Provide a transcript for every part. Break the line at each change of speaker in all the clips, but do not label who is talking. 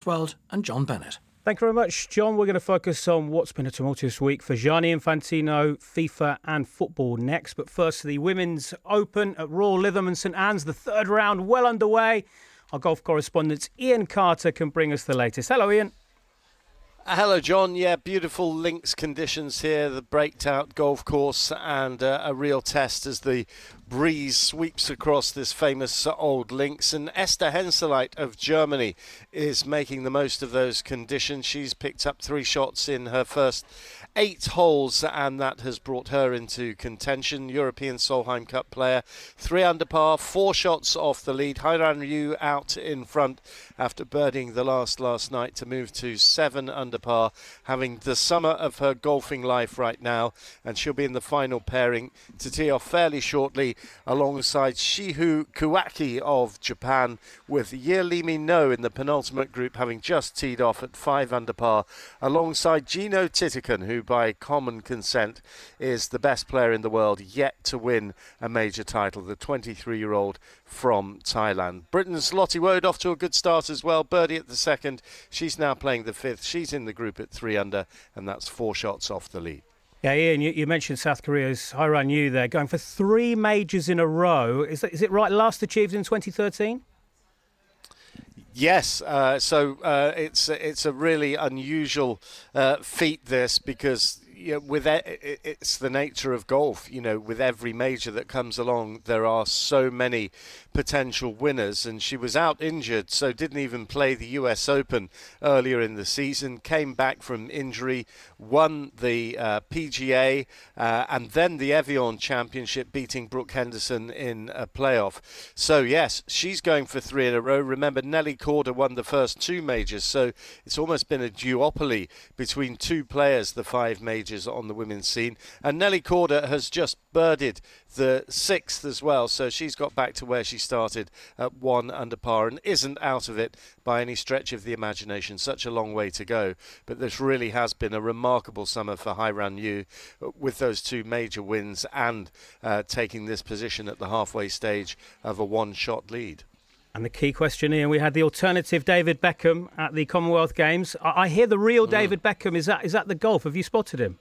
Rothwell and John Bennett.
Thank you very much, John. We're going to focus on what's been a tumultuous week for Gianni Infantino, FIFA and football next. But first, the Women's Open at Royal Lytham and St Anne's, the third round well underway. Our golf correspondent Ian Carter can bring us the latest. Hello, Ian.
Hello, John. Yeah, beautiful links conditions here, the breaked out golf course, and a real test as the breeze sweeps across this famous old links. And Esther Henseleit of Germany is making the most of those conditions. She's picked up 3 shots in her first 8 holes, and that has brought her into contention. European Solheim Cup player, 3 under par, 4 shots off the lead. Hairan Yu out in front after birdieing the last night to move to 7 under par, having the summer of her golfing life right now, and she'll be in the final pairing to tee off fairly shortly alongside Shihu Kuwaki of Japan, with Yearlimi No in the penultimate group having just teed off at 5 under par, alongside Gino Titikan, who by common consent is the best player in the world yet to win a major title, the 23-year-old from Thailand. Britain's Lottie Woad off to a good start as well, birdie at the second. She's now playing the 5th. She's in the group at 3 under, and that's 4 shots off the lead.
Yeah, Ian, you mentioned South Korea's Hairan Yu there, going for 3 majors in a row. Is it right? Last achieved in 2013?
Yes, so it's a really unusual feat, this, because it's the nature of golf. With every major that comes along, there are so many potential winners, and she was out injured, so didn't even play the US Open earlier in the season, came back from injury, won the PGA and then the Evian Championship, beating Brooke Henderson in a playoff. So yes, she's going for 3 in a row. Remember, Nelly Korda won the first 2 majors, so it's almost been a duopoly between 2 players, the 5 majors on the women's scene, and Nelly Korda has just birdied the 6th as well, so she's got back to where she started at 1 under par and isn't out of it by any stretch of the imagination. Such a long way to go, but this really has been a remarkable summer for Hairan Yu, with those 2 major wins and taking this position at the halfway stage of a 1-shot lead.
And the key question, Ian, we had the alternative David Beckham at the Commonwealth Games. I hear the real David Beckham is at the golf. Have you spotted him?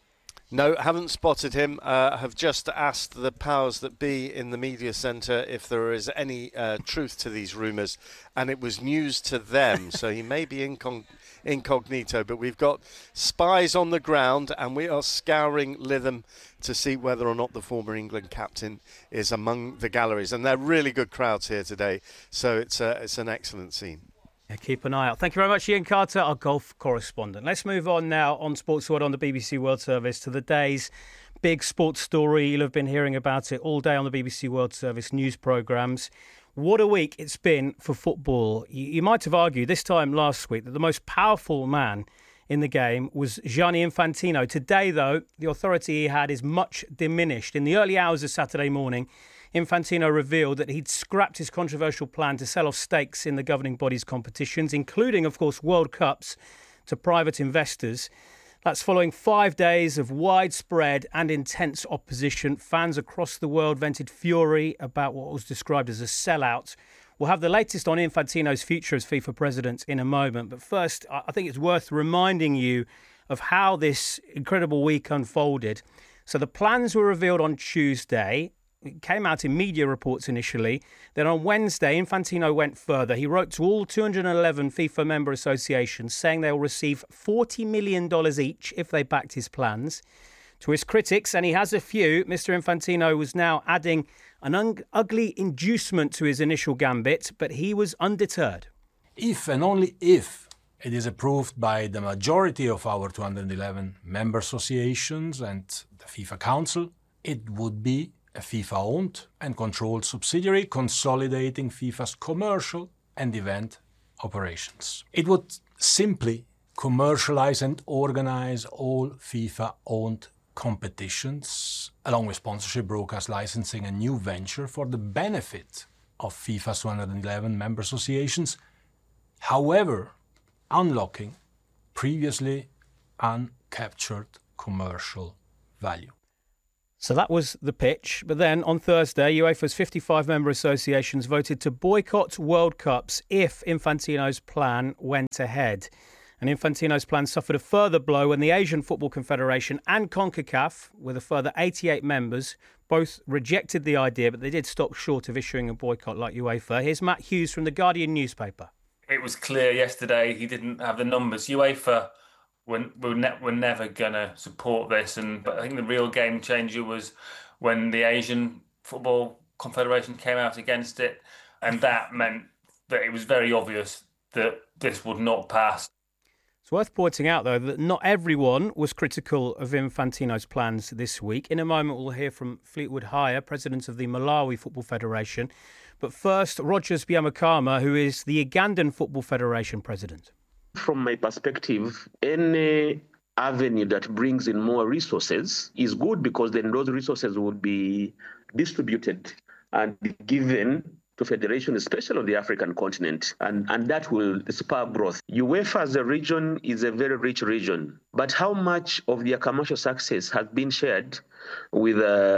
No, haven't spotted him. Have just asked the powers that be in the media centre if there is any truth to these rumours, and it was news to them. So he may be incognito, but we've got spies on the ground, and we are scouring Lytham to see whether or not the former England captain is among the galleries. And they're really good crowds here today, so it's an excellent scene.
Yeah, keep an eye out. Thank you very much, Ian Carter, our golf correspondent. Let's move on now on Sports World on the BBC World Service to the day's big sports story. You'll have been hearing about it all day on the BBC World Service news programmes. What a week it's been for football. You might have argued this time last week that the most powerful man in the game was Gianni Infantino. Today, though, the authority he had is much diminished. In the early hours of Saturday morning, Infantino revealed that he'd scrapped his controversial plan to sell off stakes in the governing body's competitions, including, of course, World Cups, to private investors. That's following 5 days of widespread and intense opposition. Fans across the world vented fury about what was described as a sellout. We'll have the latest on Infantino's future as FIFA president in a moment. But first, I think it's worth reminding you of how this incredible week unfolded. So the plans were revealed on Tuesday. It came out in media reports initially. Then on Wednesday, Infantino went further. He wrote to all 211 FIFA member associations saying they will receive $40 million each if they backed his plans. To his critics, and he has a few, Mr. Infantino was now adding an ugly inducement to his initial gambit, but he was undeterred.
If and only if it is approved by the majority of our 211 member associations and the FIFA Council, it would be a FIFA-owned and controlled subsidiary consolidating FIFA's commercial and event operations. It would simply commercialize and organize all FIFA-owned competitions, along with sponsorship, broadcast licensing, and new venture for the benefit of FIFA's 211 member associations, however, unlocking previously uncaptured commercial value.
So that was the pitch. But then on Thursday, UEFA's 55 member associations voted to boycott World Cups if Infantino's plan went ahead. And Infantino's plan suffered a further blow when the Asian Football Confederation and CONCACAF, with a further 88 members, both rejected the idea, but they did stop short of issuing a boycott like UEFA. Here's Matt Hughes from the Guardian newspaper.
It was clear yesterday he didn't have the numbers. UEFA we're never going to support this. But I think the real game changer was when the Asian Football Confederation came out against it. And that meant that it was very obvious that this would not pass.
It's worth pointing out, though, that not everyone was critical of Infantino's plans this week. In a moment, we'll hear from Fleetwood Haya, president of the Malawi Football Federation. But first, Rogers Byamukama, who is the Ugandan Football Federation president.
From my perspective, any avenue that brings in more resources is good, because then those resources would be distributed and given to federations, especially of the African continent, and that will spur growth. UEFA as a region is a very rich region, but how much of their commercial success has been shared with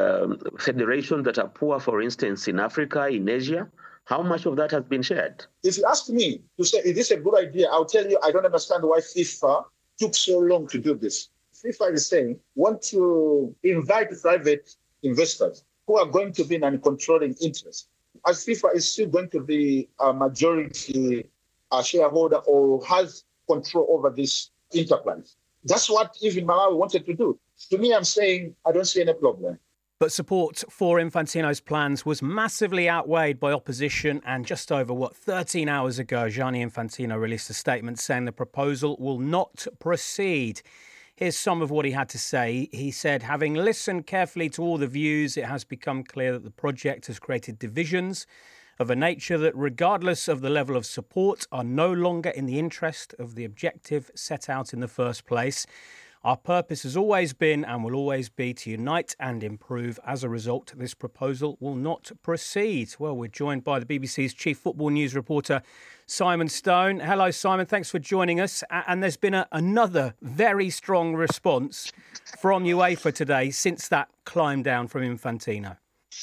federations that are poor, for instance, in Africa, in Asia? How much of that has been shared?
If you ask me to say, is this a good idea? I'll tell you, I don't understand why FIFA took so long to do this. FIFA is saying, want to invite private investors who are going to be in a controlling interest. As FIFA is still going to be a majority shareholder or has control over this enterprise. That's what even Malawi wanted to do. To me, I'm saying I don't see any problem.
But support for Infantino's plans was massively outweighed by opposition, and just over, 13 hours ago, Gianni Infantino released a statement saying the proposal will not proceed. Here's some of what he had to say. He said, having listened carefully to all the views, it has become clear that the project has created divisions of a nature that, regardless of the level of support, are no longer in the interest of the objective set out in the first place. Our purpose has always been and will always be to unite and improve. As a result, this proposal will not proceed. Well, we're joined by the BBC's chief football news reporter, Simon Stone. Hello, Simon. Thanks for joining us. And there's been another very strong response from UEFA today since that climb down from Infantino.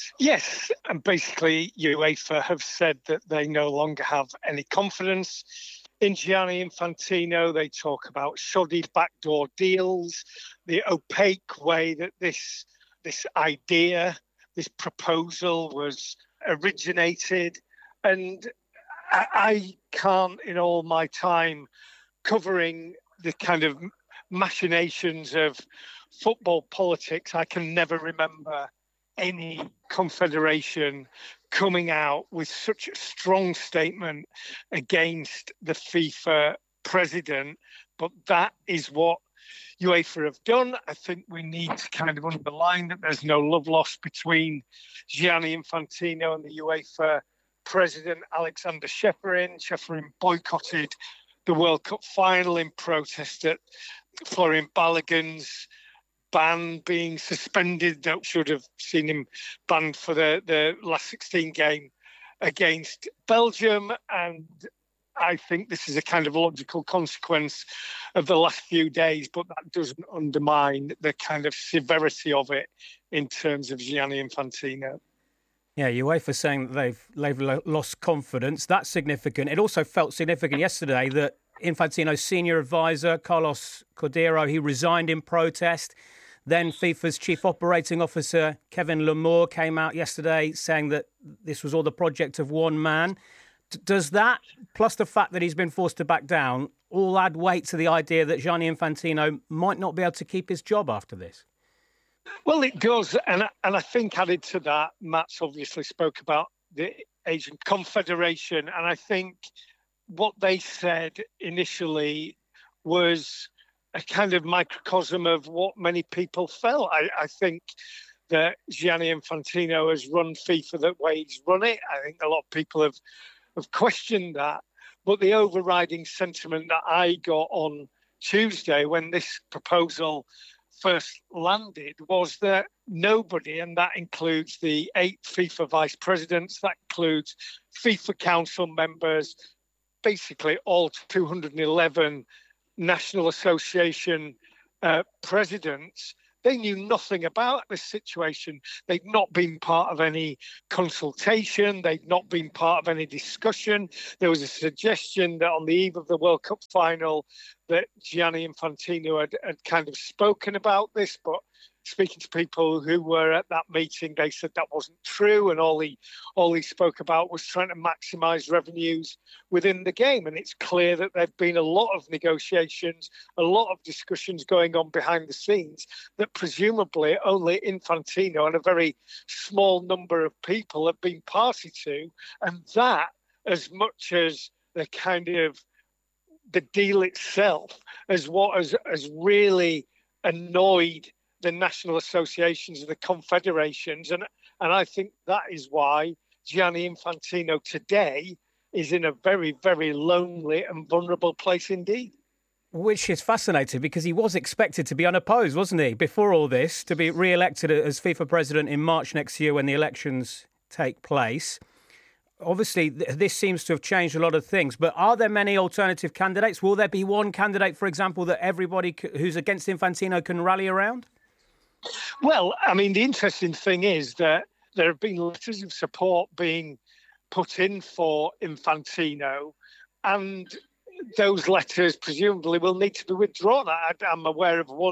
Yes, and basically UEFA have said that they no longer have any confidence in Gianni Infantino. They talk about shoddy backdoor deals, the opaque way that this idea, this proposal was originated. And I can't, in all my time covering the kind of machinations of football politics, I can never remember any confederation coming out with such a strong statement against the FIFA president. But that is what UEFA have done. I think we need to kind of underline that there's no love lost between Gianni Infantino and the UEFA president, Alexander Ceferin. Ceferin boycotted the World Cup final in protest at Florian Balogun's ban being suspended. That should have seen him banned for the last 16 game against Belgium. And I think this is a kind of logical consequence of the last few days, but that doesn't undermine the kind of severity of it in terms of Gianni Infantino.
Yeah, UEFA saying that they've lost confidence. That's significant. It also felt significant yesterday that Infantino's senior advisor, Carlos Cordeiro, he resigned in protest. Then FIFA's chief operating officer, Kevin Lamour, came out yesterday saying that this was all the project of one man. Does that, plus the fact that he's been forced to back down, all add weight to the idea that Gianni Infantino might not be able to keep his job after this?
Well, it does. And I think added to that, Matt's obviously spoke about the Asian Confederation. And I think what they said initially was a kind of microcosm of what many people felt. I think that Gianni Infantino has run FIFA the way he's run it. I think a lot of people have questioned that. But the overriding sentiment that I got on Tuesday when this proposal first landed was that nobody, and that includes the 8 FIFA vice presidents, that includes FIFA council members, basically all 211 National Association presidents, They knew nothing about this situation. They'd not been part of any consultation. They'd not been part of any discussion. There was a suggestion that on the eve of the World Cup final that Gianni Infantino had kind of spoken about this, but speaking to people who were at that meeting, they said that wasn't true, and all he spoke about was trying to maximise revenues within the game. And it's clear that there've been a lot of negotiations, a lot of discussions going on behind the scenes that presumably only Infantino and a very small number of people have been party to, and that, as much as the kind of the deal itself, as what has really annoyed the national associations and the confederations. And I think that is why Gianni Infantino today is in a very, very lonely and vulnerable place indeed.
Which is fascinating because he was expected to be unopposed, wasn't he, before all this, to be re-elected as FIFA president in March next year when the elections take place. Obviously, this seems to have changed a lot of things, but are there many alternative candidates? Will there be one candidate, for example, that everybody who's against Infantino can rally around?
Well, I mean, the interesting thing is that there have been letters of support being put in for Infantino, and those letters presumably will need to be withdrawn. I'm aware of one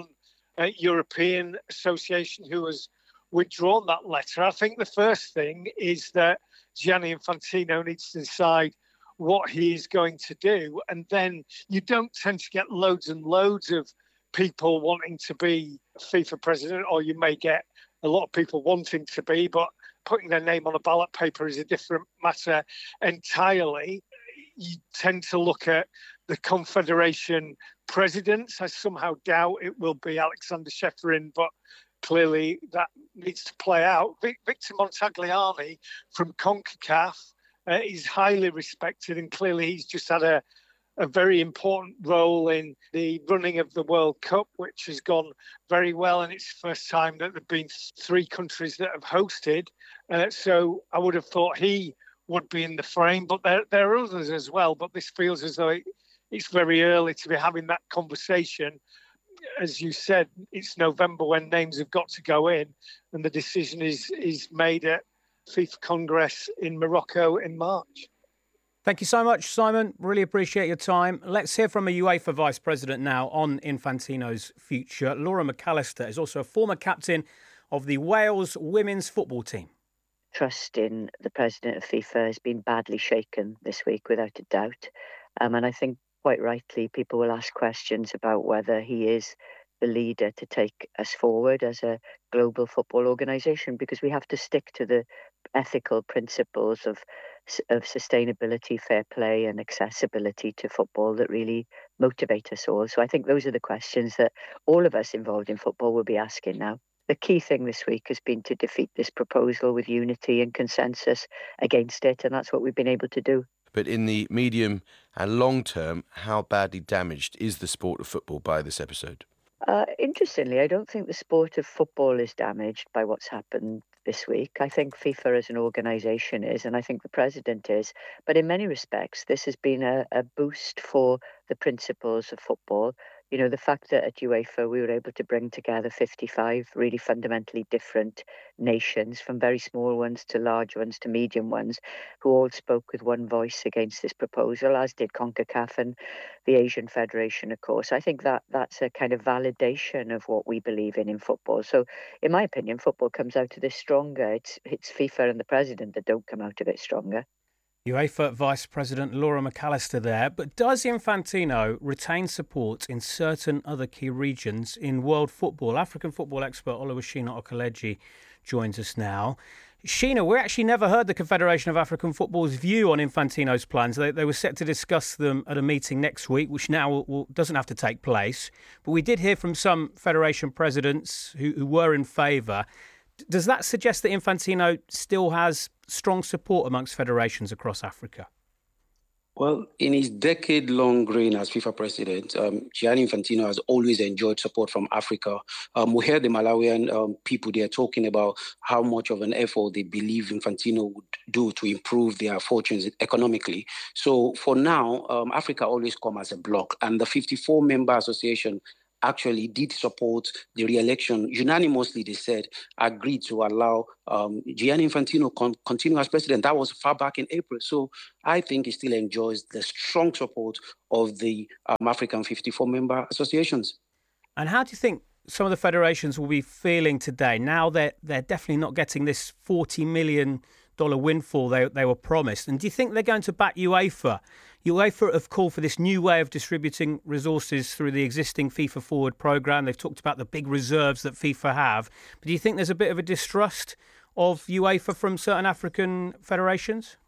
European association who has withdrawn that letter. I think the first thing is that Gianni Infantino needs to decide what he is going to do, and then you don't tend to get loads and loads of people wanting to be FIFA president, or you may get a lot of people wanting to be, but putting their name on a ballot paper is a different matter entirely. You tend to look at the Confederation presidents. I somehow doubt it will be Alexander Sheffirin, but clearly that needs to play out. Victor Montagliani from CONCACAF is highly respected, and clearly he's just had a very important role in the running of the World Cup, which has gone very well. And it's the first time that there have been 3 countries that have hosted. So I would have thought he would be in the frame, but there are others as well. But this feels as though it's very early to be having that conversation. As you said, it's November when names have got to go in, and the decision is made at FIFA Congress in Morocco in March.
Thank you so much, Simon. Really appreciate your time. Let's hear from a UEFA Vice President now on Infantino's future. Laura McAllister is also a former captain of the Wales women's football team.
Trust in the president of FIFA has been badly shaken this week, without a doubt. And I think quite rightly people will ask questions about whether he is the leader to take us forward as a global football organisation, because we have to stick to the ethical principles of sustainability, fair play and accessibility to football that really motivate us all. So I think those are the questions that all of us involved in football will be asking now. The key thing this week has been to defeat this proposal with unity and consensus against it, and that's what we've been able to do.
But in the medium and long term, how badly damaged is the sport of football by this episode?
Interestingly, I don't think the sport of football is damaged by what's happened this week. I think FIFA as an organisation is, and I think the president is. But in many respects, this has been a boost for the principles of football. You know, the fact that at UEFA we were able to bring together 55 really fundamentally different nations, from very small ones to large ones to medium ones, who all spoke with one voice against this proposal, as did CONCACAF and the Asian Federation, of course. I think that's a kind of validation of what we believe in football. So, in my opinion, football comes out of this stronger. It's FIFA and the president that don't come out of it stronger.
UEFA Vice President Laura McAllister there. But does Infantino retain support in certain other key regions in world football? African football expert Oluwashina Okeleji joins us now. Sheena, we actually never heard the Confederation of African Football's view on Infantino's plans. They were set to discuss them at a meeting next week, which now doesn't have to take place. But we did hear from some federation presidents who were in favour. Does that suggest that Infantino still has strong support amongst federations across Africa?
Well, in his decade-long reign as FIFA president, Gianni Infantino has always enjoyed support from Africa. We heard the Malawian people there talking about how much of an effort they believe Infantino would do to improve their fortunes economically. So for now, Africa always comes as a bloc, and the 54-member association actually did support the re-election unanimously. They said agreed to allow Gianni Infantino continue as president. That was far back in April. So I think he still enjoys the strong support of the African 54 member associations.
And how do you think some of the federations will be feeling today? Now they're definitely not getting this $40 million windfall they were promised. And do you think they're going to back UEFA? UEFA have called for this new way of distributing resources through the existing FIFA Forward programme. They've talked about the big reserves that FIFA have. But do you think there's a bit of a distrust of UEFA from certain African federations?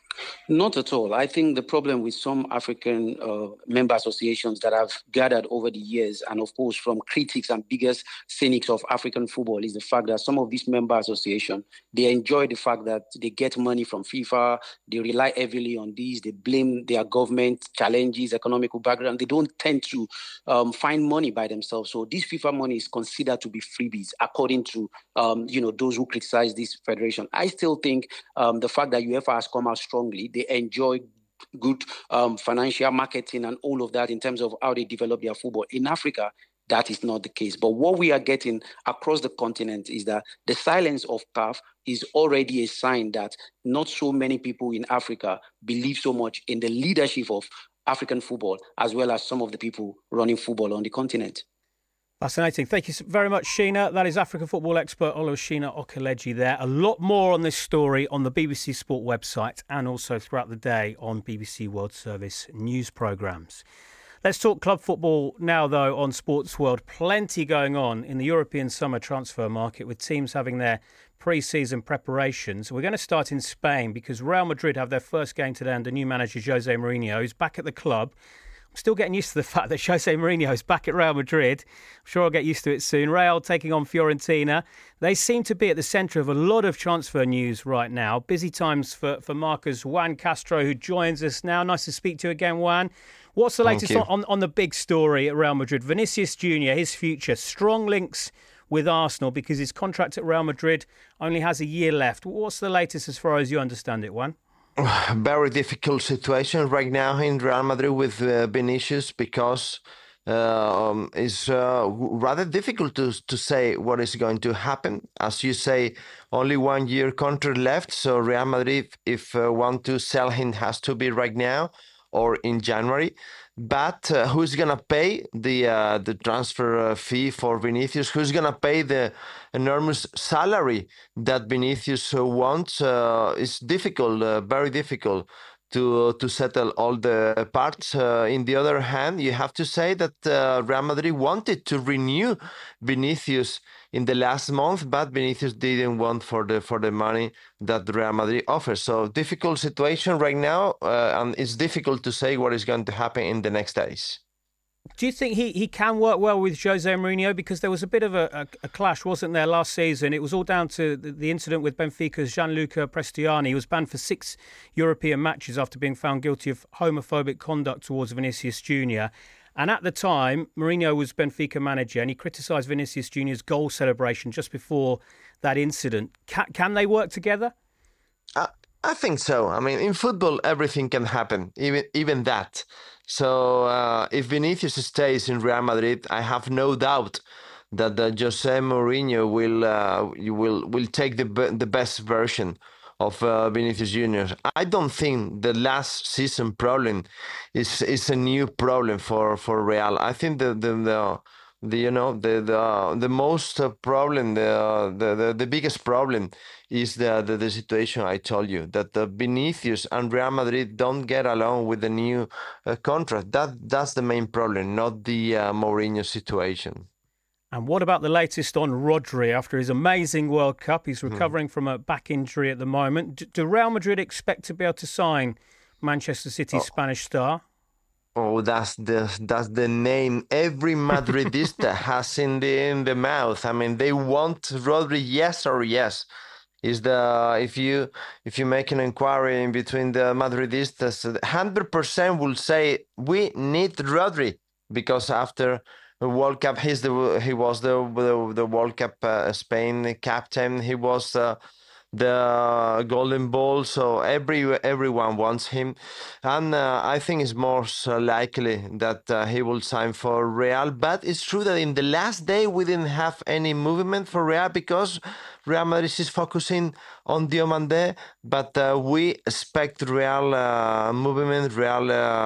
Not at all. I think the problem with some African member associations that have gathered over the years, and of course from critics and biggest cynics of African football, is the fact that some of these member associations, they enjoy the fact that they get money from FIFA, they rely heavily on these, they blame their government challenges, economical background. They don't tend to find money by themselves. So this FIFA money is considered to be freebies, according to those who criticize this federation. I still think the fact that UEFA has come out strong, they enjoy good financial marketing and all of that in terms of how they develop their football. In Africa, that is not the case. But what we are getting across the continent is that the silence of CAF is already a sign that not so many people in Africa believe so much in the leadership of African football, as well as some of the people running football on the continent.
Fascinating. Thank you very much, Sheena. That is African football expert Olusegun Okeleji there. A lot more on this story on the BBC Sport website and also throughout the day on BBC World Service news programmes. Let's talk club football now, though, on Sports World. Plenty going on in the European summer transfer market, with teams having their pre-season preparations. We're going to start in Spain because Real Madrid have their first game today under new manager Jose Mourinho, who's back at the club. I'm still getting used to the fact that Jose Mourinho is back at Real Madrid. I'm sure I'll get used to it soon. Real taking on Fiorentina. They seem to be at the centre of a lot of transfer news right now. Busy times for Marca's Juan Castro, who joins us now. Nice to speak to you again, Juan. What's the latest on the big story at Real Madrid? Vinicius Jr., his future, strong links with Arsenal because his contract at Real Madrid only has a year left. What's the latest as far as you understand it, Juan?
Very difficult situation right now in Real Madrid with Vinicius because it's rather difficult to say what is going to happen. As you say, only 1 year contract left. So Real Madrid, if want to sell him, has to be right now or in January. But who's going to pay the transfer fee for Vinicius? Who's going to pay the enormous salary that Vinicius wants? It's difficult, very difficult to settle all the parts. In the other hand, you have to say that Real Madrid wanted to renew Vinicius in the last month, but Vinicius didn't want for the money that Real Madrid offers. So difficult situation right now, and it's difficult to say what is going to happen in the next days.
Do you think he can work well with Jose Mourinho? Because there was a bit of a clash, wasn't there, last season? It was all down to the incident with Benfica's Gianluca Prestiani. He was banned for 6 European matches after being found guilty of homophobic conduct towards Vinicius Jr. And at the time, Mourinho was Benfica manager and he criticised Vinicius Jr.'s goal celebration just before that incident. Can they work together?
I think so. I mean, in football, everything can happen, even that. So if Vinicius stays in Real Madrid, I have no doubt that Jose Mourinho will take the best version of Vinicius Junior. I don't think the last season problem is a new problem for Real. I think the most problem, the biggest problem is the situation I told you, that Vinicius and Real Madrid don't get along with the new contract. That's the main problem, not the Mourinho situation.
And what about the latest on Rodri after his amazing World Cup? He's recovering from a back injury at the moment. Do Real Madrid expect to be able to sign Manchester City's Spanish star?
Oh, that's the name every Madridista has in the mouth. I mean, they want Rodri, yes or yes. If you make an inquiry in between the Madridistas, 100% will say we need Rodri because after the World Cup, he was the World Cup Spain captain. He was the Golden Ball. So everyone wants him, and I think it's more likely that he will sign for Real. But it's true that in the last day we didn't have any movement for Real because Real Madrid is focusing on Diomande, but we expect Real movement, Real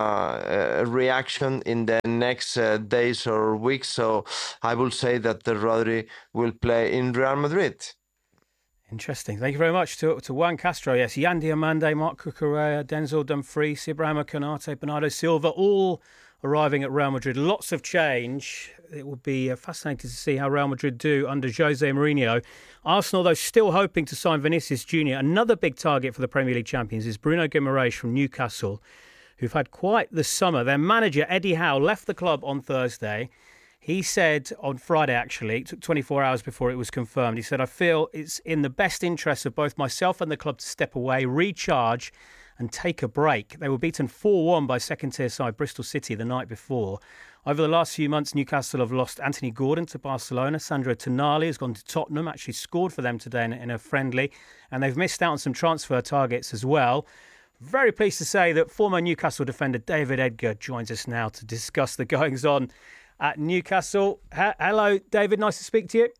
reaction in the next days or weeks. So I will say that Rodri will play in Real Madrid.
Interesting. Thank you very much to Juan Castro. Yes, Yan Diomande, Marc Cucurella, Denzel Dumfries, Ibrahima Konate, Bernardo Silva, all arriving at Real Madrid. Lots of change. It will be fascinating to see how Real Madrid do under Jose Mourinho. Arsenal, though, still hoping to sign Vinicius Jr. Another big target for the Premier League champions is Bruno Guimaraes from Newcastle, who've had quite the summer. Their manager, Eddie Howe, left the club on Thursday. He said on Friday, actually, it took 24 hours before it was confirmed. He said, I feel it's in the best interest of both myself and the club to step away, recharge and take a break. They were beaten 4-1 by second-tier side Bristol City the night before. Over the last few months, Newcastle have lost Anthony Gordon to Barcelona. Sandro Tonali has gone to Tottenham, actually scored for them today in a friendly. And they've missed out on some transfer targets as well. Very pleased to say that former Newcastle defender David Edgar joins us now to discuss the goings-on at Newcastle. Hello, David. Nice to speak to you.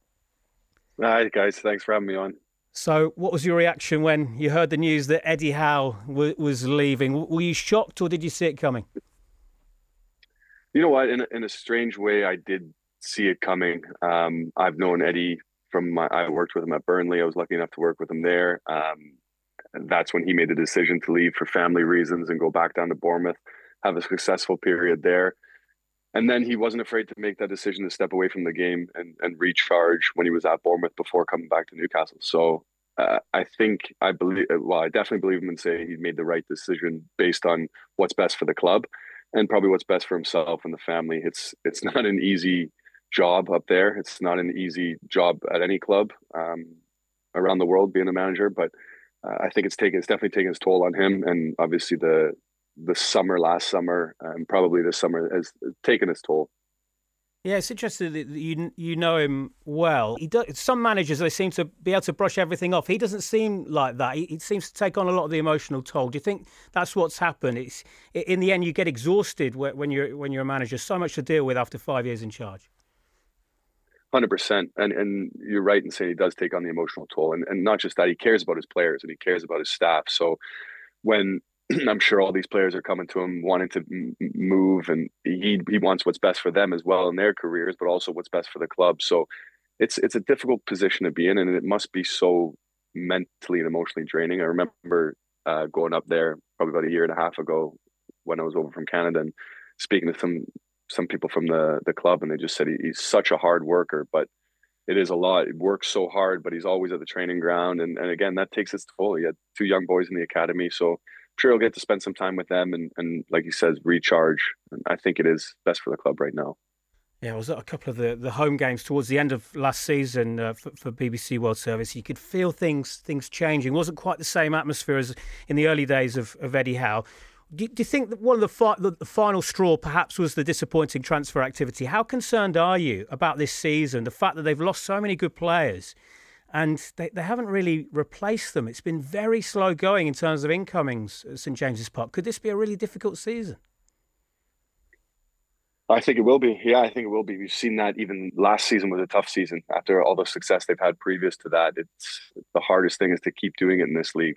Hi, guys. Thanks for having me on.
So what was your reaction when you heard the news that Eddie Howe was leaving? Were you shocked or did you see it coming?
You know what? In a strange way, I did see it coming. I've known Eddie I worked with him at Burnley. I was lucky enough to work with him there. And that's when he made the decision to leave for family reasons and go back down to Bournemouth, have a successful period there. And then he wasn't afraid to make that decision to step away from the game and recharge when he was at Bournemouth before coming back to Newcastle. So I definitely believe him and say he made the right decision based on what's best for the club and probably what's best for himself and the family. It's not an easy job up there. It's not an easy job at any club around the world being a manager, but I think it's definitely taken its toll on him. And obviously the last summer, and probably this summer has taken its toll.
Yeah, it's interesting that you know him well. Some managers, they seem to be able to brush everything off. He doesn't seem like that. He seems to take on a lot of the emotional toll. Do you think that's what's happened? It's in the end you get exhausted when you're a manager. So much to deal with after 5 years in charge.
100%, and you're right in saying he does take on the emotional toll, and not just that, he cares about his players and he cares about his staff. So when I'm sure all these players are coming to him wanting to move, and he wants what's best for them as well in their careers, but also what's best for the club. So it's a difficult position to be in, and it must be so mentally and emotionally draining. I remember going up there probably about a year and a half ago when I was over from Canada and speaking to some people from the club, and they just said he's such a hard worker, but it is a lot. He works so hard, but he's always at the training ground. And again, that takes its toll. He had 2 young boys in the academy, so I'm sure he'll get to spend some time with them and like he says, recharge. And I think it is best for the club right now.
Yeah, I was at a couple of the home games towards the end of last season for BBC World Service. You could feel things changing. It wasn't quite the same atmosphere as in the early days of Eddie Howe. Do you think that one of the final straw perhaps was the disappointing transfer activity? How concerned are you about this season, the fact that they've lost so many good players and they haven't really replaced them? It's been very slow going in terms of incomings at St James's Park. Could this be a really difficult season?
I think it will be. Yeah, I think it will be. We've seen that even last season was a tough season. After all the success they've had previous to that, it's the hardest thing is to keep doing it in this league.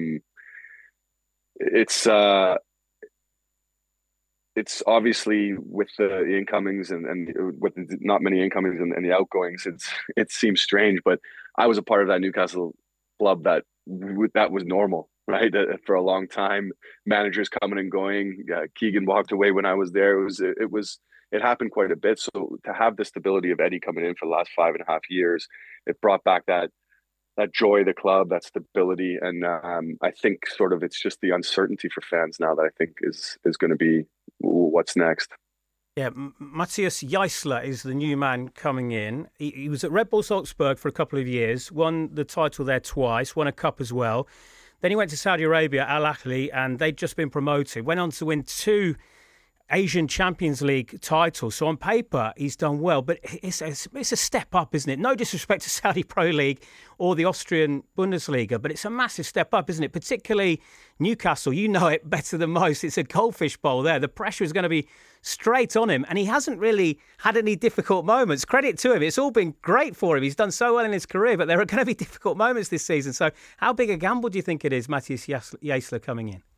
It's obviously with the incomings and with not many incomings and the outgoings, it seems strange. But I was a part of that Newcastle club that was normal, right? For a long time, managers coming and going. Keegan walked away when I was there. It happened quite a bit. So to have the stability of Eddie coming in for the last 5.5 years, it brought back that joy of the club, that stability. And I think sort of it's just the uncertainty for fans now that I think is going to be what's next.
Yeah, Matthias Jaissler is the new man coming in. He was at Red Bull Salzburg for a couple of years, won the title there twice, won a cup as well. Then he went to Saudi Arabia, Al Ahly, and they'd just been promoted. Went on to win 2 Asian Champions League title. So on paper, he's done well, but it's a step up, isn't it? No disrespect to Saudi Pro League or the Austrian Bundesliga, but it's a massive step up, isn't it? Particularly Newcastle, you know it better than most. It's a goldfish bowl there. The pressure is going to be straight on him, and he hasn't really had any difficult moments. Credit to him. It's all been great for him. He's done so well in his career, but there are going to be difficult moments this season. So how big a gamble do you think it is, Matthias Jaissle coming in?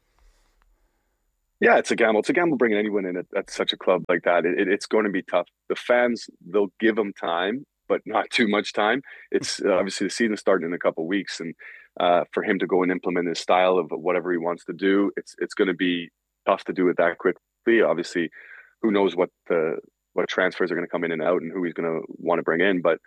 Yeah, it's a gamble. It's a gamble bringing anyone in at such a club like that. It's going to be tough. The fans, they'll give him time, but not too much time. It's obviously the season's starting in a couple of weeks, and for him to go and implement his style of whatever he wants to do, it's going to be tough to do it that quickly. Obviously, who knows what transfers are going to come in and out and who he's going to want to bring in, but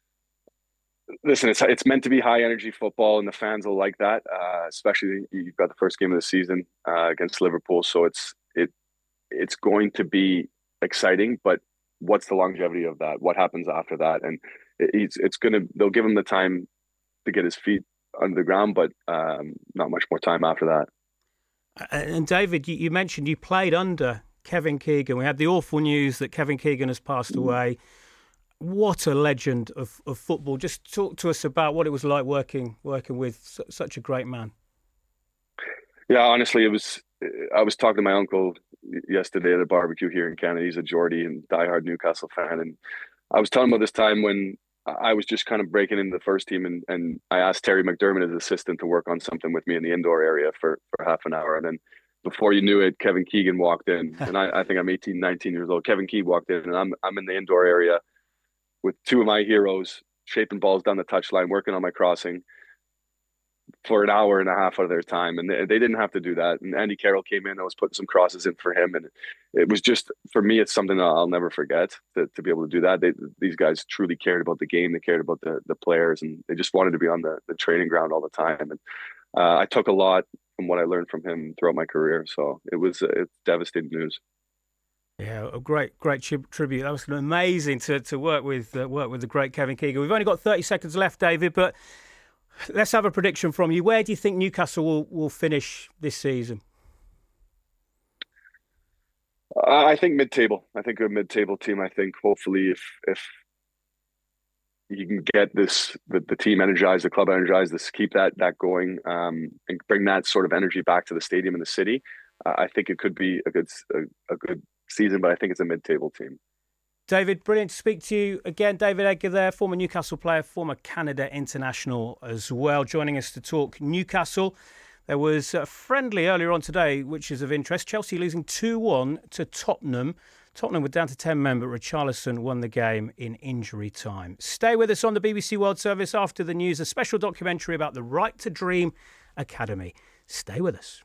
listen, it's meant to be high energy football, and the fans will like that. Especially you've got the first game of the season against Liverpool, so it's going to be exciting. But what's the longevity of that? What happens after that? And they'll give him the time to get his feet under the ground, but not much more time after that.
And David, you mentioned you played under Kevin Keegan. We had the awful news that Kevin Keegan has passed away. What a legend of football. Just talk to us about what it was like working with such a great man.
Yeah, honestly, I was talking to my uncle yesterday at a barbecue here in Canada. He's a Geordie and diehard Newcastle fan. And I was telling him about this time when I was just kind of breaking into the first team, and I asked Terry McDermott, his assistant, to work on something with me in the indoor area for half an hour. And then before you knew it, Kevin Keegan walked in. And I think I'm 18, 19 years old. Kevin Keegan walked in, and I'm in the indoor area with two of my heroes, shaping balls down the touchline, working on my crossing for an hour and a half out of their time. And they didn't have to do that. And Andy Carroll came in, I was putting some crosses in for him. And it was just, for me, it's something that I'll never forget, to be able to do that. These guys truly cared about the game. They cared about the players, and they just wanted to be on the training ground all the time. And I took a lot from what I learned from him throughout my career. So it's devastating news.
Yeah, a great tribute. That was amazing to work with the great Kevin Keegan. We've only got 30 seconds left, David, but let's have a prediction from you. Where do you think Newcastle will finish this season?
I think mid-table. I think a mid-table team. I think hopefully if you can get the team energized, the club energized, keep that going, and bring that sort of energy back to the stadium and the city, I think it could be a good season, but I think it's a mid-table team.
David, brilliant to speak to you again. David Edgar there, former Newcastle player, former Canada international as well, joining us to talk Newcastle. There was a friendly earlier on today, which is of interest. Chelsea losing 2-1 to Tottenham. Tottenham were down to 10 men, but Richarlison won the game in injury time. Stay with us on the BBC World Service after the news, a special documentary about the Right to Dream Academy. Stay with us.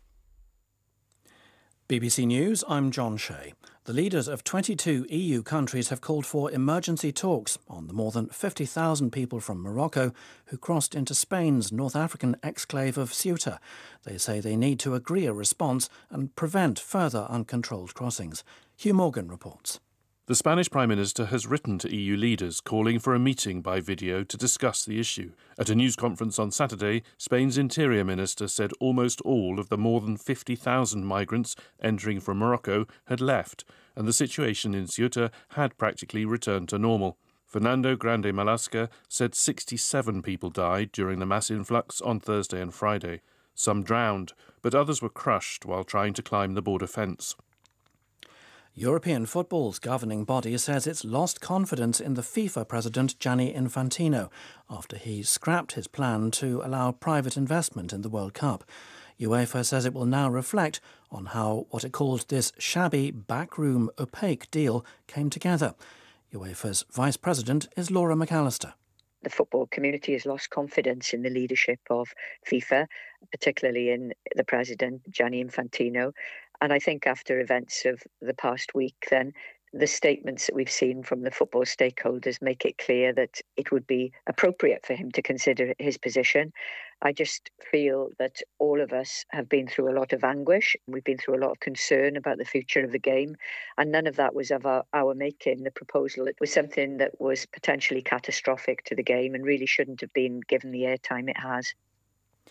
BBC News, I'm John Shea. The leaders of 22 EU countries have called for emergency talks on the more than 50,000 people from Morocco who crossed into Spain's North African exclave of Ceuta. They say they need to agree a response and prevent further uncontrolled crossings. Hugh Morgan reports.
The Spanish Prime Minister has written to EU leaders calling for a meeting by video to discuss the issue. At a news conference on Saturday, Spain's Interior Minister said almost all of the more than 50,000 migrants entering from Morocco had left, and the situation in Ceuta had practically returned to normal. Fernando Grande Malasca said 67 people died during the mass influx on Thursday and Friday. Some drowned, but others were crushed while trying to climb the border fence.
European football's governing body says it's lost confidence in the FIFA president Gianni Infantino after he scrapped his plan to allow private investment in the World Cup. UEFA says it will now reflect on how what it called this shabby, backroom, opaque deal came together. UEFA's vice president is Laura McAllister.
The football community has lost confidence in the leadership of FIFA, particularly in the president, Gianni Infantino. And I think after events of the past week, then the statements that we've seen from the football stakeholders make it clear that it would be appropriate for him to consider his position. I just feel that all of us have been through a lot of anguish. We've been through a lot of concern about the future of the game. And none of that was of our making. The proposal, it was something that was potentially catastrophic to the game and really shouldn't have been given the airtime it has.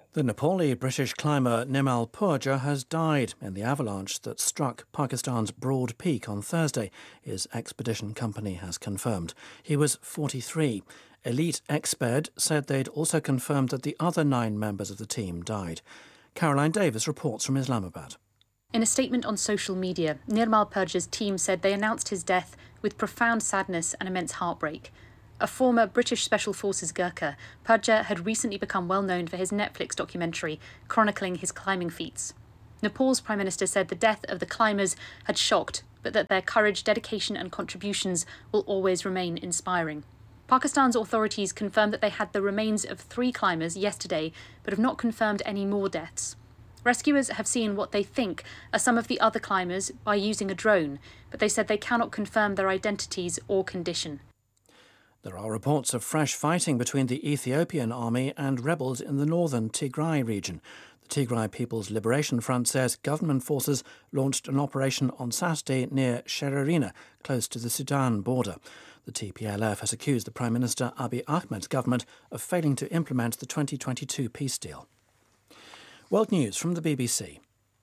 The Nepali British climber Nimal Purja has died in the avalanche that struck Pakistan's Broad Peak on Thursday, his expedition company has confirmed. He was 43. Elite Exped said they'd also confirmed that the other 9 members of the team died. Caroline Davis reports from Islamabad.
In a statement on social media, Nirmal Purja's team said they announced his death with profound sadness and immense heartbreak. A former British Special Forces Gurkha, Purja had recently become well known for his Netflix documentary chronicling his climbing feats. Nepal's Prime Minister said the death of the climbers had shocked, but that their courage, dedication and contributions will always remain inspiring. Pakistan's authorities confirmed that they had the remains of 3 climbers yesterday, but have not confirmed any more deaths. Rescuers have seen what they think are some of the other climbers by using a drone, but they said they cannot confirm their identities or condition.
There are reports of fresh fighting between the Ethiopian army and rebels in the northern Tigray region. The Tigray People's Liberation Front says government forces launched an operation on Saturday near Shererina, close to the Sudan border. The TPLF has accused the Prime Minister Abiy Ahmed's government of failing to implement the 2022 peace deal. World News from the BBC.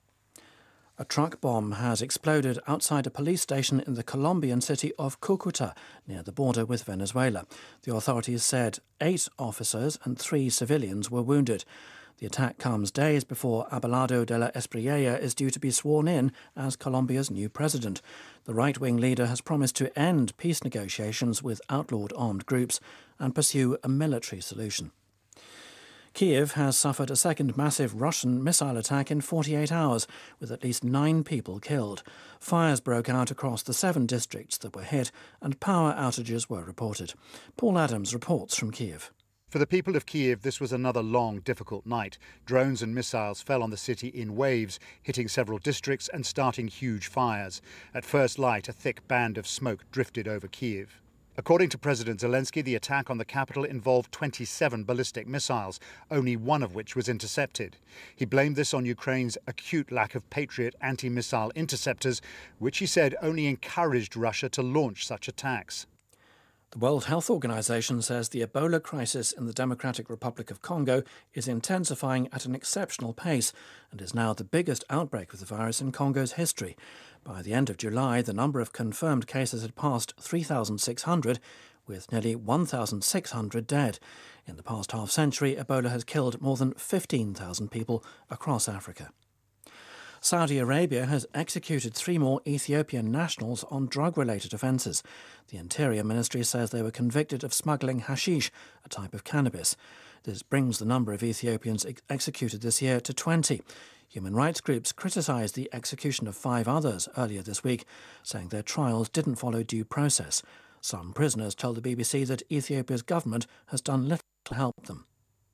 A truck bomb has exploded outside a police station in the Colombian city of Cúcuta, near the border with Venezuela. The authorities said 8 officers and 3 civilians were wounded. The attack comes days before Abelardo de la Espriella is due to be sworn in as Colombia's new president. The right-wing leader has promised to end peace negotiations with outlawed armed groups and pursue a military solution. Kiev has suffered a second massive Russian missile attack in 48 hours, with at least 9 people killed. Fires broke out across the 7 districts that were hit, and power outages were reported. Paul Adams reports from Kiev.
For the people of Kiev, this was another long, difficult night. Drones and missiles fell on the city in waves, hitting several districts and starting huge fires. At first light, a thick band of smoke drifted over Kiev. According to President Zelensky, the attack on the capital involved 27 ballistic missiles, only one of which was intercepted. He blamed this on Ukraine's acute lack of Patriot anti-missile interceptors, which he said only encouraged Russia to launch such attacks.
The World Health Organization says the Ebola crisis in the Democratic Republic of Congo is intensifying at an exceptional pace and is now the biggest outbreak of the virus in Congo's history. By the end of July, the number of confirmed cases had passed 3,600, with nearly 1,600 dead. In the past half-century, Ebola has killed more than 15,000 people across Africa. Saudi Arabia has executed 3 more Ethiopian nationals on drug-related offences. The Interior Ministry says they were convicted of smuggling hashish, a type of cannabis. This brings the number of Ethiopians executed this year to 20. Human rights groups criticised the execution of 5 others earlier this week, saying their trials didn't follow due process. Some prisoners told the BBC that Ethiopia's government has done little to help them.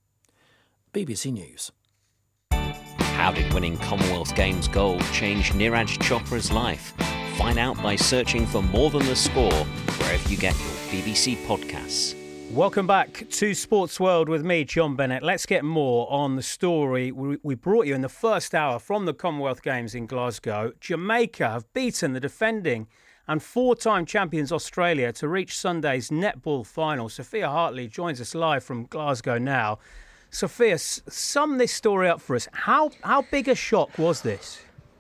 BBC News.
How did winning Commonwealth Games gold change Neeraj Chopra's life? Find out by searching for More Than the Score wherever you get your BBC podcasts.
Welcome back to Sports World with me, John Bennett. Let's get more on the story we brought you in the first hour from the Commonwealth Games in Glasgow. Jamaica have beaten the defending and 4-time champions Australia to reach Sunday's netball final. Sophia Hartley joins us live from Glasgow now. Sophia, sum this story up for us. How big a shock was this?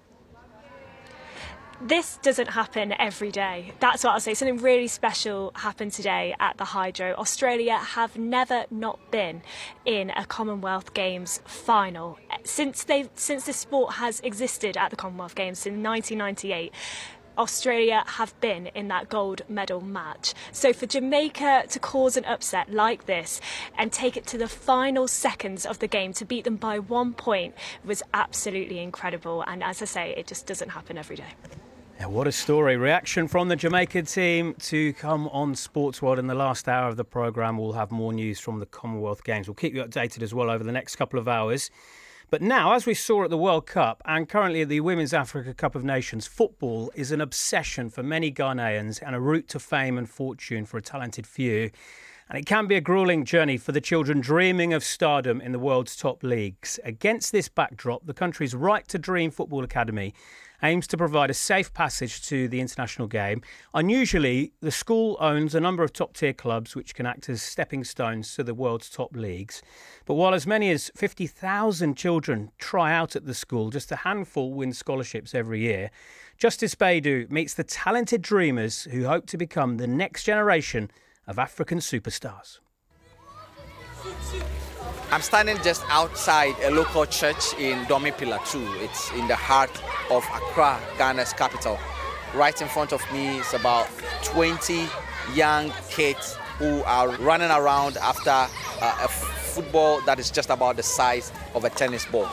This doesn't happen every day. That's what I'll say. Something really special happened today at the Hydro. Australia have never not been in a Commonwealth Games final. Since the sport has existed at the Commonwealth Games in 1998, Australia have been in that gold medal match. So for Jamaica to cause an upset like this and take it to the final seconds of the game to beat them by 1 point was absolutely incredible. And as I say, it just doesn't happen every day.
Yeah, what a story. Reaction from the Jamaican team to come on Sports World in the last hour of the programme. We'll have more news from the Commonwealth Games. We'll keep you updated as well over the next couple of hours. But now, as we saw at the World Cup and currently at the Women's Africa Cup of Nations, football is an obsession for many Ghanaians and a route to fame and fortune for a talented few. And it can be a gruelling journey for the children dreaming of stardom in the world's top leagues. Against this backdrop, the country's Right to Dream Football Academy aims to provide a safe passage to the international game. Unusually, the school owns a number of top-tier clubs which can act as stepping stones to the world's top leagues. But while as many as 50,000 children try out at the school, just a handful win scholarships every year. Justice Beidou meets the talented dreamers who hope to become the next generation of African superstars.
I'm standing just outside a local church in Domi Pilatu. It's in the heart of Accra, Ghana's capital. Right in front of me is about 20 young kids who are running around after a football that is just about the size of a tennis ball.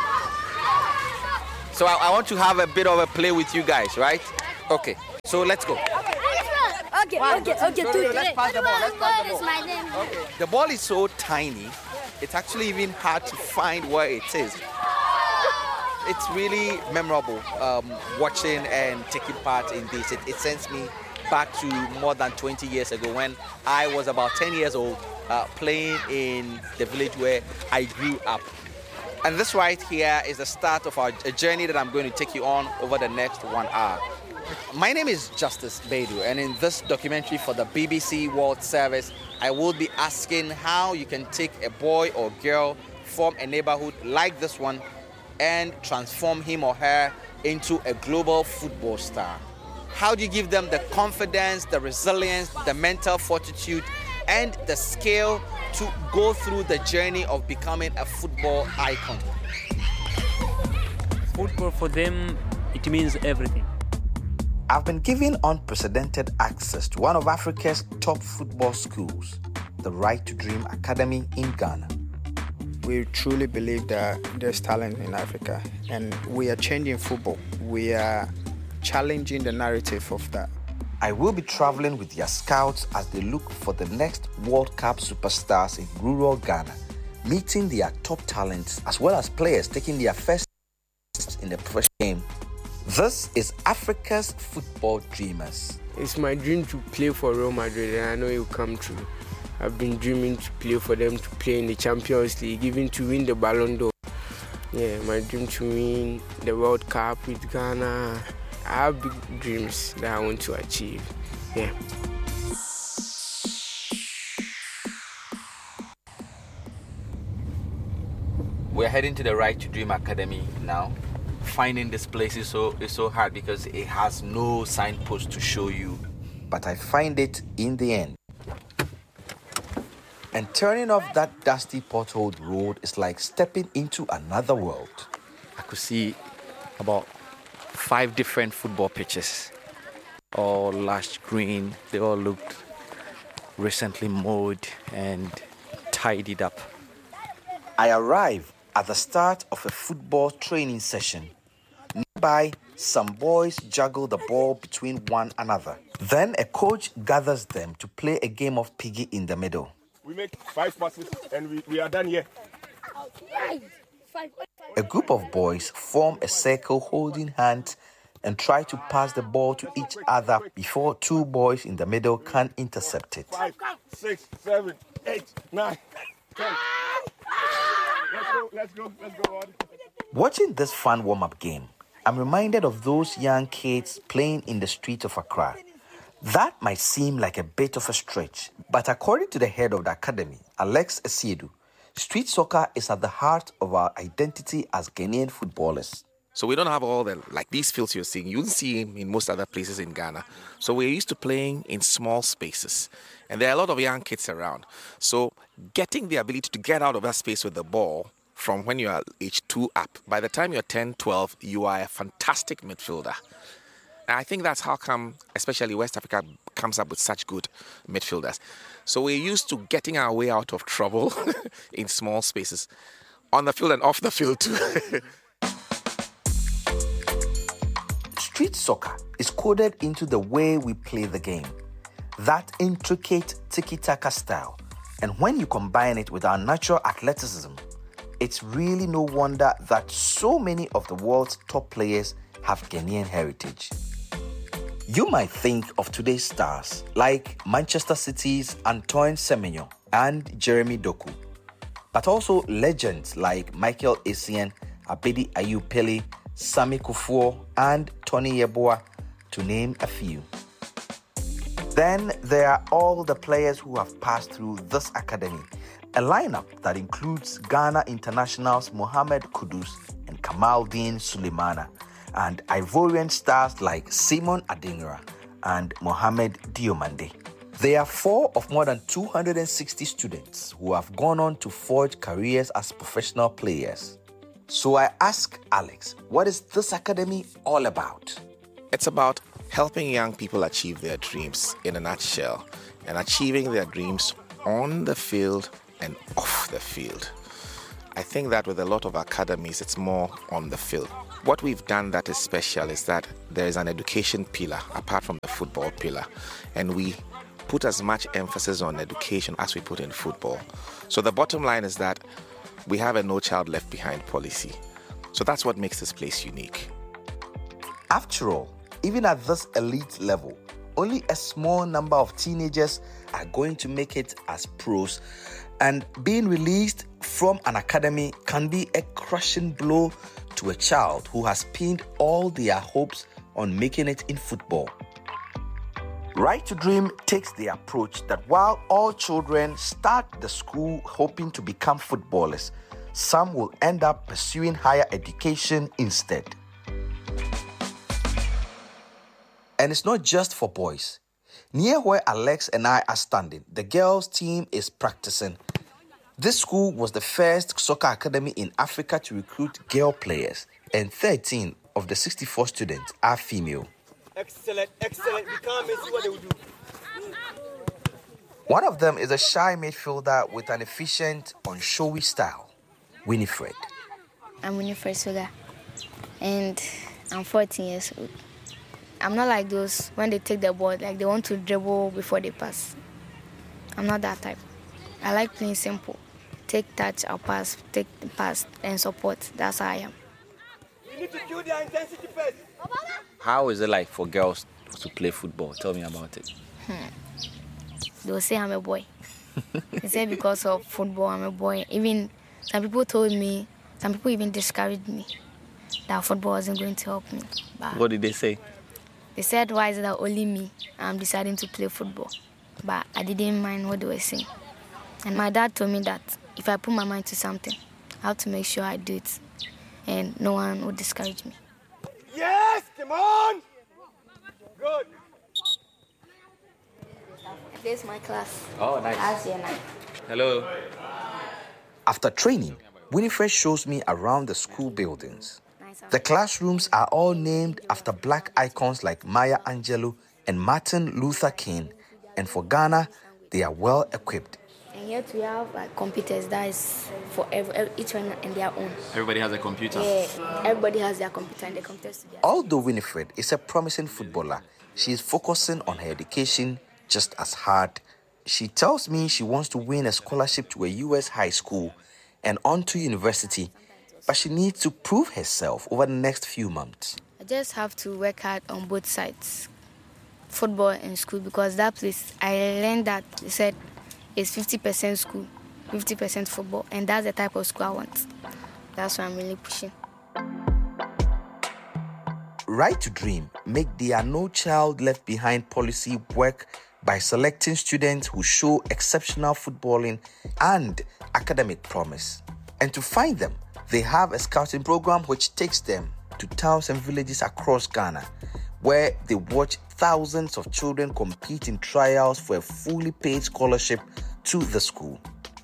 So I want to have a bit of a play with you guys, right? Okay, so let's go.
Okay.
Let's pass the ball.
What is my name?
Okay. The ball is so tiny, it's actually even hard to find where it is. It's really memorable watching and taking part in this. It sends me back to more than 20 years ago when I was about 10 years old playing in the village where I grew up. And this right here is the start of a journey that I'm going to take you on over the next 1 hour. My name is Justice Beidou, and in this documentary for the BBC World Service, I will be asking how you can take a boy or girl from a neighborhood like this one and transform him or her into a global football star. How do you give them the confidence, the resilience, the mental fortitude, and the skill to go through the journey of becoming a football icon?
Football for them, it means everything.
I've been given unprecedented access to one of Africa's top football schools, the Right to Dream Academy in Ghana.
We truly believe that there's talent in Africa, and we are changing football. We are challenging the narrative of that.
I will be traveling with their scouts as they look for the next World Cup superstars in rural Ghana, meeting their top talents as well as players taking their first in the professional game. This is Africa's Football Dreamers.
It's my dream to play for Real Madrid, and I know it will come true. I've been dreaming to play for them, to play in the Champions League, even to win the Ballon d'Or. Yeah, my dream to win the World Cup with Ghana. I have big dreams that I want to achieve. Yeah.
We're heading to the Right to Dream Academy now. Finding this place is so hard because it has no signpost to show you. But I find it in the end. And turning off that dusty potholed road is like stepping into another world. I could see about 5 different football pitches, all lush green. They all looked recently mowed and tidied up. I arrive at the start of a football training session. Nearby, some boys juggle the ball between one another. Then a coach gathers them to play a game of piggy in the middle.
We make 5 passes and we are done here.
A group of boys form a circle holding hands and try to pass the ball to each other before 2 boys in the middle can intercept it.
5, 6, 7, 8, 9, 10. Let's go.
Watching this fun warm-up game, I'm reminded of those young kids playing in the streets of Accra. That might seem like a bit of a stretch, but according to the head of the academy, Alex Esiedu, street soccer is at the heart of our identity as Ghanaian footballers.
So we don't have all these fields you're seeing. You'll see them in most other places in Ghana. So we're used to playing in small spaces. And there are a lot of young kids around. So getting the ability to get out of that space with the ball from when you are age 2 up, by the time you're 10, 12, you are a fantastic midfielder. And I think that's how come, especially West Africa, comes up with such good midfielders. So we're used to getting our way out of trouble in small spaces, on the field and off the field too.
Street soccer is coded into the way we play the game. That intricate tiki-taka style. And when you combine it with our natural athleticism, it's really no wonder that so many of the world's top players have Ghanaian heritage. You might think of today's stars like Manchester City's Antoine Semenyo and Jeremy Doku, but also legends like Michael Essien, Abedi Ayew Pele,
Sami Kufuor, and Tony Yeboah, to name a few. Then there are all the players who have passed through this academy, a lineup that includes Ghana internationals Mohamed Kudus and Kamaldeen Sulemana, and Ivorian stars like Simon Adingra and Mohamed Diomande. There are 4 of more than 260 students who have gone on to forge careers as professional players. So I ask Alex, what is this academy all about?
It's about helping young people achieve their dreams in a nutshell, and achieving their dreams on the field and off the field. I think that with a lot of academies, it's more on the field. What we've done that is special is that there is an education pillar apart from the football pillar, and we put as much emphasis on education as we put in football. So the bottom line is that we have a No Child Left Behind policy. So that's what makes this place unique.
After all, even at this elite level, only a small number of teenagers are going to make it as pros, and being released from an academy can be a crushing blow to a child who has pinned all their hopes on making it in football. Right to Dream takes the approach that while all children start the school hoping to become footballers, some will end up pursuing higher education instead. And it's not just for boys. Near where Alex and I are standing, the girls' team is practicing. This school was the first soccer academy in Africa to recruit girl players, and 13 of the 64 students are female.
Excellent. We can't miss what they will do.
One of them is a shy midfielder with an efficient, unshowy style, Winifred.
I'm Winifred Sugar, and I'm 14 years old. I'm not like those when they take the ball, like they want to dribble before they pass. I'm not that type. I like playing simple. Take touch, I'll pass, take the pass, and support. That's how I am.
You need to kill their intensity first.
How is it like for girls to play football? Tell me about it.
They'll say I'm a boy. They say because of football, I'm a boy. Even some people told me, some people even discouraged me that football wasn't going to help me. But
what did they say?
they said, why is it that only me I'm deciding to play football? But I didn't mind what they were saying. And my dad told me that if I put my mind to something, I have to make sure I do it. And no one would discourage me.
Yes, come on! Good.
This is my class.
Oh, nice.
Last year 9.
Hello.
After training, Winifred shows me around the school buildings. The classrooms are all named after black icons like Maya Angelou and Martin Luther King. And for Ghana, they are well equipped.
And yet we have computers that is for each one in their own.
Everybody has a computer?
Yeah, everybody has their computer and the computers together.
Although Winifred is a promising footballer, she is focusing on her education just as hard. She tells me she wants to win a scholarship to a US high school and on to university, but she needs to prove herself over the next few months.
I just have to work hard on both sides, football and school, because that place, I learned that they said it's 50% school, 50% football, and that's the type of school I want. That's why I'm really pushing.
Right to Dream make their No Child Left Behind policy work by selecting students who show exceptional footballing and academic promise. And to find them, they have a scouting program which takes them to towns and villages across Ghana, where they watch thousands of children compete in trials for a fully paid scholarship to the school.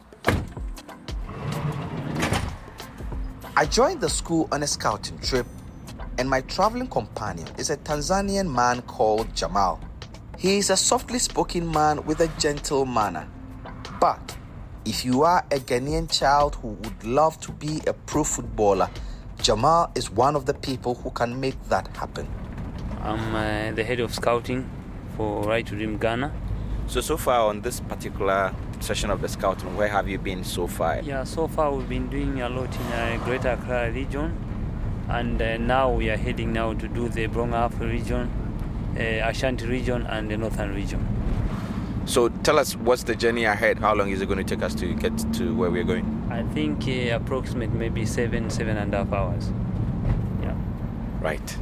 I joined the school on a scouting trip, and my traveling companion is a Tanzanian man called Jamal. He is a softly spoken man with a gentle manner. But if you are a Ghanaian child who would love to be a pro footballer, Jamal is one of the people who can make that happen.
I'm the head of scouting for Right to Dream Ghana.
So far on this particular session of the scouting, where have you been so far?
Yeah, so far we've been doing a lot in Greater Accra region, and now we are heading now to do the Brong-Ahafo region, Ashanti region, and the Northern region.
So tell us, what's the journey ahead? How long is it going to take us to get to where we're going?
I think approximate maybe 7.5 hours. Yeah.
Right.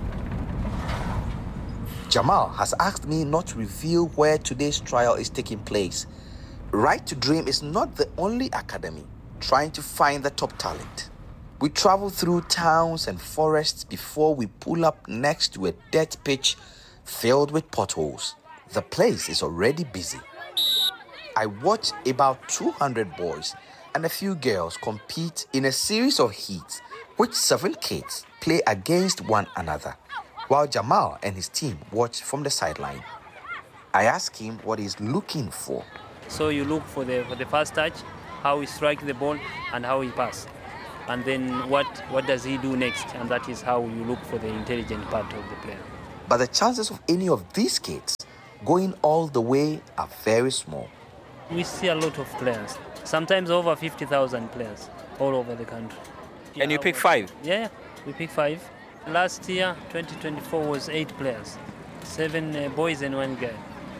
Jamal has asked me not to reveal where today's trial is taking place. Right to Dream is not the only academy trying to find the top talent. We travel through towns and forests before we pull up next to a dirt pitch filled with potholes. The place is already busy. I watch about 200 boys and a few girls compete in a series of heats, which 7 kids play against one another, while Jamal and his team watch from the sideline. I ask him what he's looking for.
So you look for the first touch, how he strikes the ball and how he passes. And then what does he do next? And that is how you look for the intelligent part of the player.
But the chances of any of these kids going all the way are very small.
We see a lot of players, sometimes over 50,000 players all over the country.
And you pick 5?
Yeah, we pick 5. Last year, 2024, was 8 players, 7 boys and 1 girl.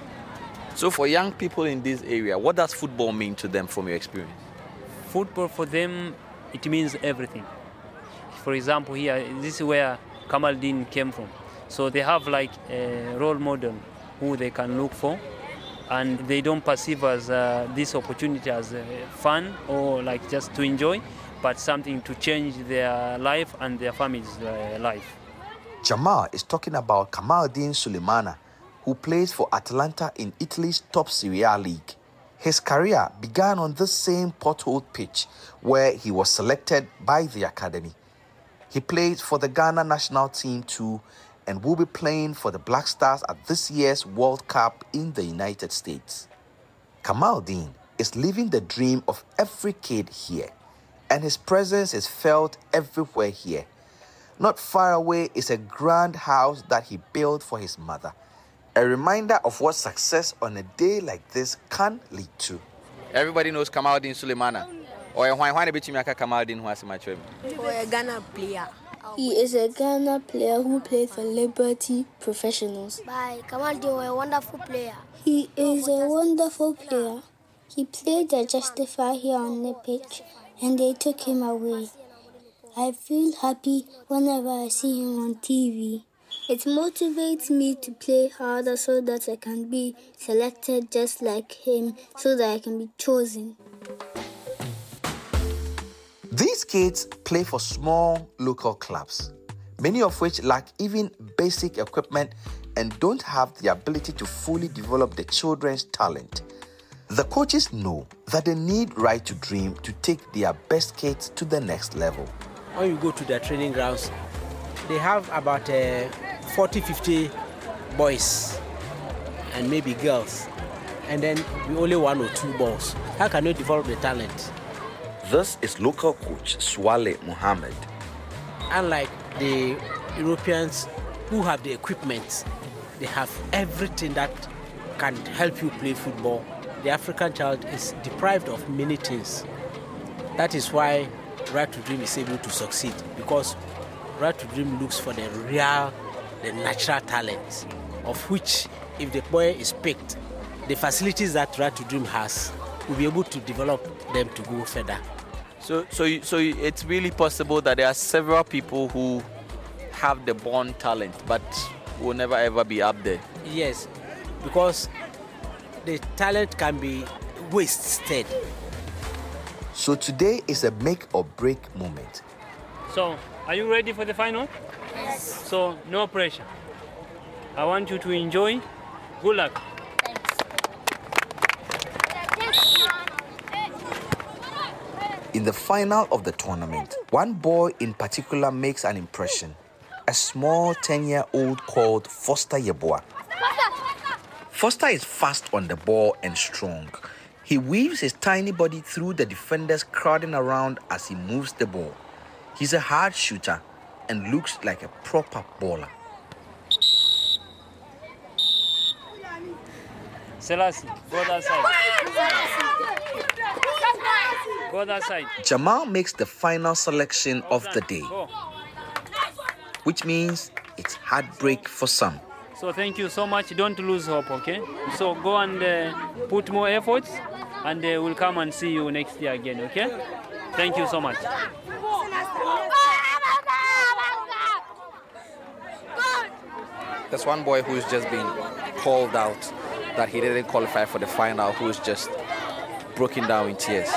So for young people in this area, what does football mean to them from your experience?
Football for them, it means everything. For example, here, this is where Kamaldeen came from. So they have like a role model who they can look for, and they don't perceive as this opportunity as fun or like just to enjoy, but something to change their life and their family's life.
Jamal is talking about Kamaldeen Sulemana, who plays for Atalanta in Italy's top Serie A league. His career began on this same pothole pitch where he was selected by the academy. He played for the Ghana national team too and will be playing for the Black Stars at this year's World Cup in the United States. Kamaldeen is living the dream of every kid here, and his presence is felt everywhere here. Not far away is a grand house that he built for his mother, a reminder of what success on a day like this can lead to.
Everybody knows Kamaldeen Sulemana. Or why bet you Kamaldeen who has a match?
Or a Ghana player.
He is a Ghana player who plays for Liberty Professionals.
By Kamaldeen was a wonderful player.
He is a wonderful player. He played at Justify here on the pitch, and they took him away. I feel happy whenever I see him on TV. It motivates me to play harder so that I can be selected just like him, so that I can be chosen.
These kids play for small local clubs, many of which lack even basic equipment and don't have the ability to fully develop the children's talent. The coaches know that they need Right to Dream to take their best kids to the next level.
When you go to their training grounds, they have about 40-50 boys and maybe girls, and then only 1 or 2 balls. How can you develop the talent?
This is local coach Swale Mohammed.
Unlike the Europeans who have the equipment, they have everything that can help you play football. The African child is deprived of many things. That is why Right to Dream is able to succeed, because Right to Dream looks for the real, the natural talent, of which, if the boy is picked, the facilities that Right to Dream has will be able to develop them to go further.
So it's really possible that there are several people who have the born talent, but will never ever be up there.
Yes, because the talent can be wasted.
So today is a make or break moment.
So, are you ready for the final?
Yes.
So, no pressure. I want you to enjoy. Good luck.
In the final of the tournament, one boy in particular makes an impression. A small 10-year-old called Foster Yeboah. Foster is fast on the ball and strong. He weaves his tiny body through the defenders crowding around as he moves the ball. He's a hard shooter and looks like a proper baller.
Selassie, go that side. Go that side.
Jamal makes the final selection of the day, which means it's heartbreak for some.
So thank you so much. Don't lose hope, okay? So go and put more efforts, and we'll come and see you next year again, okay? Thank you so much.
There's one boy who's just been called out that he didn't qualify for the final, who's just broken down in tears.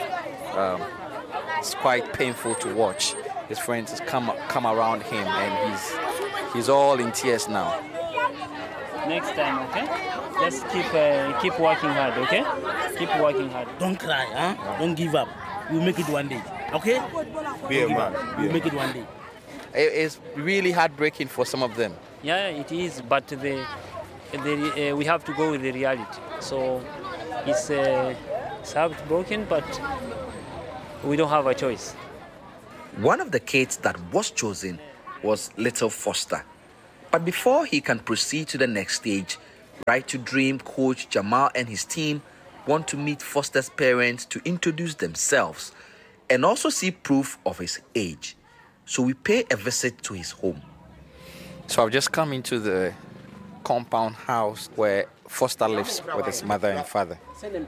It's quite painful to watch. His friends come around him, and he's all in tears now.
Next time, okay? Just keep working hard, okay? Keep working hard.
Don't cry, huh? Don't give up. You'll make it one day, okay?
Be a man.
You'll make it one day.
It's really heartbreaking for some of them.
Yeah, it is, but we have to go with the reality. So it's heartbroken, but we don't have a choice.
One of the kids that was chosen was Little Foster. But before he can proceed to the next stage, Right to Dream coach Jamal and his team want to meet Foster's parents to introduce themselves and also see proof of his age. So we pay a visit to his home.
So I've just come into the compound house where Foster lives with his mother and father.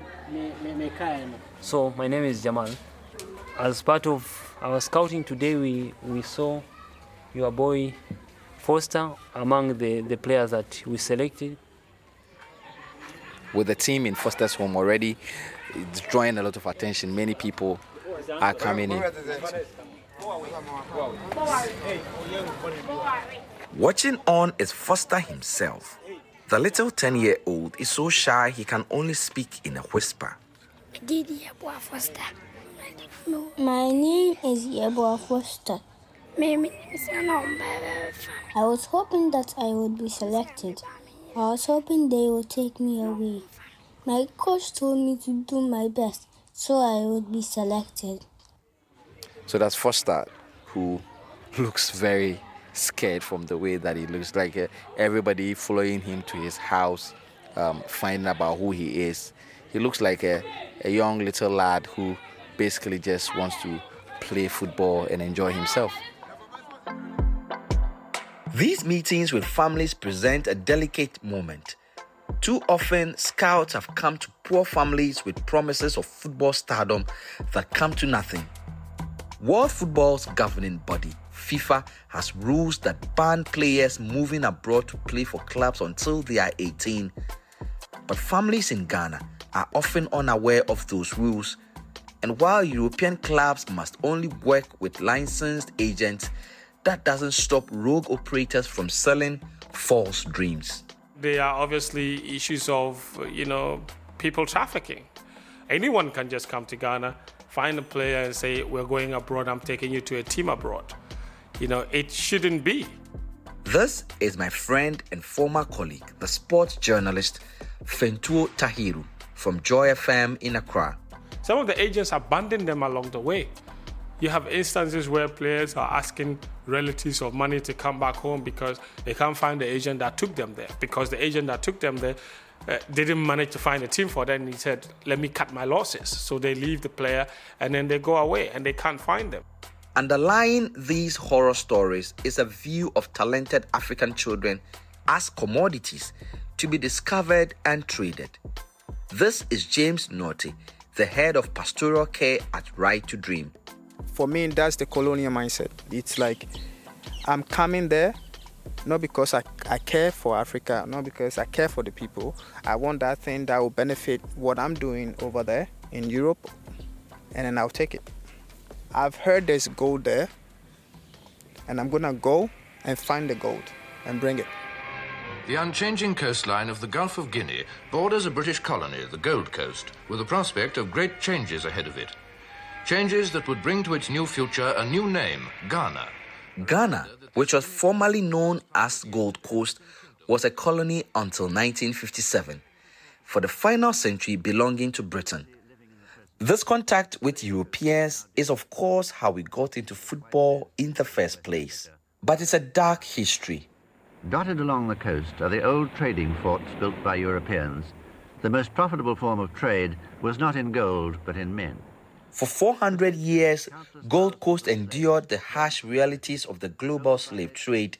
So my name is Jamal. As part of our scouting today, we saw your boy Foster among the players that we selected.
With the team in Foster's home already, it's drawing a lot of attention. Many people are coming in.
Watching on is Foster himself. The little 10-year-old is so shy he can only speak in a whisper.
Foster. My name is Yeboah Foster. I was hoping that I would be selected. I was hoping they would take me away. My coach told me to do my best so I would be selected.
So that's Foster, who looks very scared from the way that he looks, like everybody following him to his house, finding about who he is. He looks like a young little lad who basically just wants to play football and enjoy himself.
These meetings with families present a delicate moment. Too often, scouts have come to poor families with promises of football stardom that come to nothing. World football's governing body, FIFA, has rules that ban players moving abroad to play for clubs until they are 18. But families in Ghana are often unaware of those rules. And while European clubs must only work with licensed agents, that doesn't stop rogue operators from selling false dreams.
There are obviously issues of, people trafficking. Anyone can just come to Ghana, find a player and say, we're going abroad, I'm taking you to a team abroad. It shouldn't be.
This is my friend and former colleague, the sports journalist Fentuo Tahiru from Joy FM in Accra.
Some of the agents abandon them along the way. You have instances where players are asking relatives of money to come back home because they can't find the agent that took them there. Because the agent that took them there didn't manage to find a team for them. He said, let me cut my losses. So they leave the player and then they go away and they can't find them.
Underlying these horror stories is a view of talented African children as commodities to be discovered and traded. This is James Norty, the head of pastoral care at Right to Dream.
For me, that's the colonial mindset. It's like I'm coming there, not because I care for Africa, not because I care for the people. I want that thing that will benefit what I'm doing over there in Europe, and then I'll take it. I've heard there's gold there, and I'm going to go and find the gold and bring it.
The unchanging coastline of the Gulf of Guinea borders a British colony, the Gold Coast, with the prospect of great changes ahead of it. Changes that would bring to its new future a new name, Ghana.
Ghana, which was formerly known as Gold Coast, was a colony until 1957, for the final century belonging to Britain. This contact with Europeans is, of course, how we got into football in the first place. But it's a dark history.
Dotted along the coast are the old trading forts built by Europeans. The most profitable form of trade was not in gold, but in men.
For 400 years, Gold Coast endured the harsh realities of the global slave trade.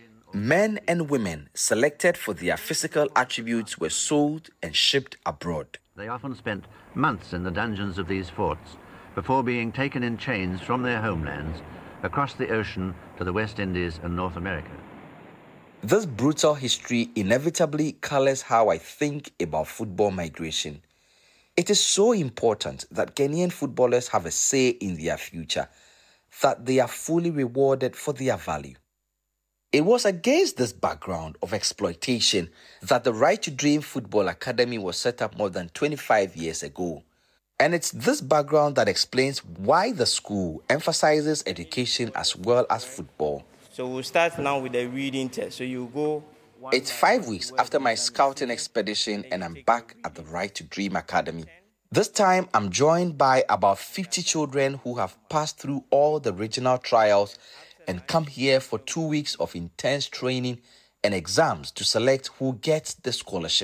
Men and women selected for their physical attributes were sold and shipped abroad.
They often spent months in the dungeons of these forts before being taken in chains from their homelands across the ocean to the West Indies and North America.
This brutal history inevitably colors how I think about football migration. It is so important that Ghanaian footballers have a say in their future, that they are fully rewarded for their value. It was against this background of exploitation that the Right to Dream Football Academy was set up more than 25 years ago. And it's this background that explains why the school emphasizes education as well as football.
So we'll start now with the reading test. So you go...
It's 5 weeks after my scouting expedition and I'm back at the Right to Dream Academy. This time I'm joined by about 50 children who have passed through all the regional trials and come here for 2 weeks of intense training and exams to select who gets the scholarship.